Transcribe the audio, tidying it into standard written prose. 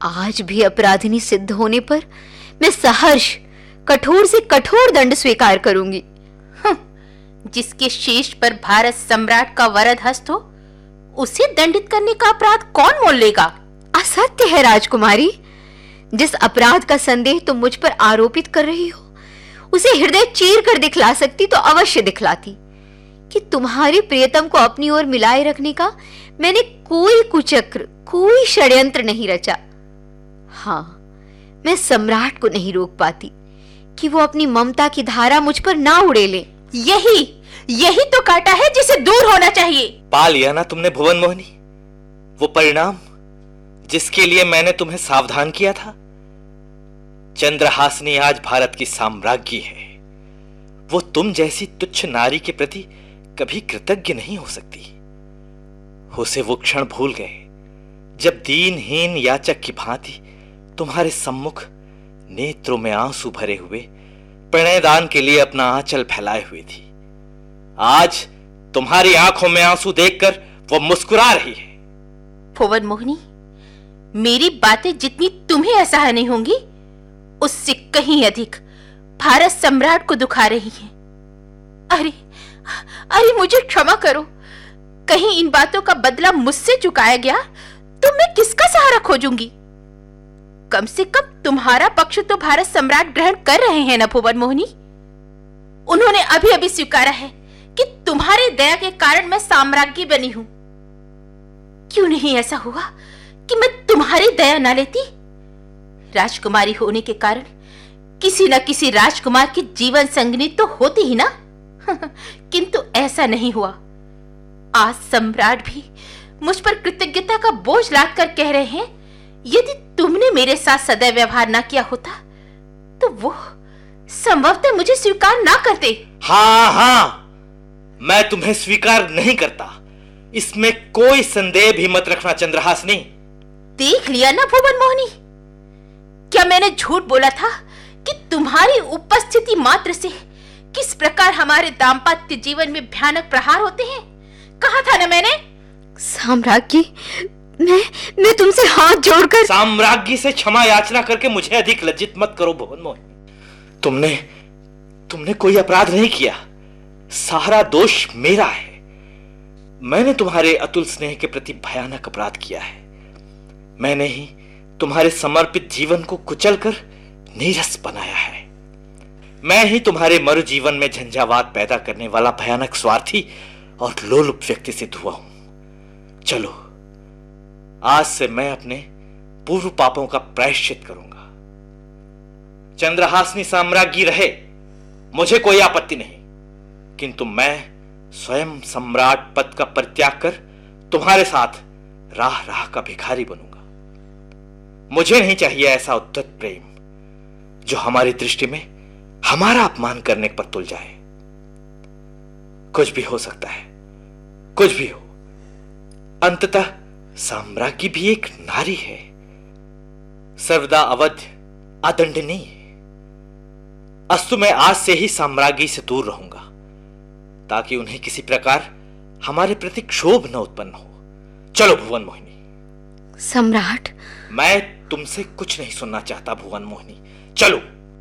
आज भी अपराधिनी सिद्ध होने पर मैं सहर्ष कठोर से कठोर दंड स्वीकार करूंगी। जिसके शीश पर भारत सम्राट का वरद हस्त हो, उसे दंडित करने का अपराध कौन मोल लेगा? असत्य है राजकुमारी। जिस अपराध का संदेह तुम मुझ पर आरोपित कर रही हो, उसे हृदय चीर कर दिखला सकती तो अवश्य दिखलाती कि तुम्हारे प्रियतम को अपनी ओर मिलाए रखने का मैंने कोई कुचक्र, कोई षड्यंत्र नहीं रचा। हाँ, मैं सम्राट को नहीं रोक पाती कि वो अपनी ममता की धारा मुझ पर ना उड़ेले। यही तो काटा है जिसे दूर होना चाहिए। पा लिया ना तुमने भुवन मोहिनी वो परिणाम जिसके लिए मैंने तुम्हें सावधान किया था। चंद्रहासिनी आज भारत की साम्राज्ञी है। वो तुम जैसी तुच्छ नारी के प्रति कभी कृतज्ञ नहीं हो सकती। उसे वो क्षण भूल गए जब दीनहीन याचक की भांति तुम्हारे सम्मुख नेत्रों में आंसू भरे हुए प्रणयदान के लिए अपना आंचल फैलाए हुए थी। आज तुम्हारी आंखों में आंसू देखकर वो मुस्कुरा रही है। भुवन मोहिनी, मेरी बातें जितनी तुम्हें असह्य नहीं होंगी, उससे कहीं अधिक भारत सम्राट को दुखा रही हैं। अरे मुझे क्षमा करो। कहीं इन बातों का बदला मुझसे चुकाया गया तो मैं किसका सहारा खोजूंगी? कम से कम तुम्हारा पक्ष तो भारत सम्राट ग्रहण कर रहे हैं ना भुवन मोहिनी। उन्होंने अभी अभी स्वीकारा है कि तुम्हारी दया के कारण मैं साम्राज्ञी बनी हूं। क्यों नहीं ऐसा हुआ कि मैं तुम्हारी दया ना लेती? राजकुमारी होने के कारण किसी न किसी राजकुमार की जीवन संगिनी तो होती ही ना। किंतु ऐसा नहीं हुआ। आज सम्राट भी मुझ पर कृतज्ञता का बोझ लाद कर कह रहे हैं, यदि तुमने मेरे साथ सदैव व्यवहार ना किया होता तो वो संभवतः मुझे स्वीकार ना करते। हाँ, मैं तुम्हें स्वीकार नहीं करता, इसमें कोई संदेह भी मत रखना चंद्रहासिनी। देख लिया ना भुवन मोहिनी, क्या मैंने झूठ बोला था कि तुम्हारी उपस्थिति मात्र से किस प्रकार हमारे दाम्पत्य जीवन में भयानक प्रहार होते हैं? कहा था ना मैंने। साम्राज्ञी, मैं तुमसे हाथ जोड़कर। साम्राज्ञी से क्षमा याचना करके मुझे अधिक लज्जित मत करो भुवन मोहिनी। तुमने कोई अपराध नहीं किया। सारा दोष मेरा है। मैंने तुम्हारे अतुल स्नेह के प्रति भयानक अपराध किया है। मैंने ही तुम्हारे समर्पित जीवन को कुचलकर नीरस बनाया है। मैं ही तुम्हारे मरु जीवन में झंझावात पैदा करने वाला भयानक स्वार्थी और लोलुप व्यक्ति सिद्ध हुआ हूं। चलो, आज से मैं अपने पूर्व पापों का प्रायश्चित करूंगा। चंद्रहासिनी साम्राज्ञी रहे, मुझे कोई आपत्ति नहीं, किंतु मैं स्वयं सम्राट पद का परित्याग कर तुम्हारे साथ राह राह का भिखारी बनूंगा। मुझे नहीं चाहिए ऐसा उद्धत प्रेम जो हमारी दृष्टि में हमारा अपमान करने पर तुल जाए। कुछ भी हो सकता है, कुछ भी हो, अंततः साम्राज्ञी भी एक नारी है, सर्वदा अवध्य, अदंडनीय है। अस्तु मैं आज से ही साम्राज्ञी से दूर रहूंगा ताकि उन्हें किसी प्रकार हमारे प्रति क्षोभ न उत्पन्न हो। चलो भुवन मोहिनी। सम्राट, मैं तुमसे कुछ नहीं सुनना चाहता भुवन मोहिनी। चलो।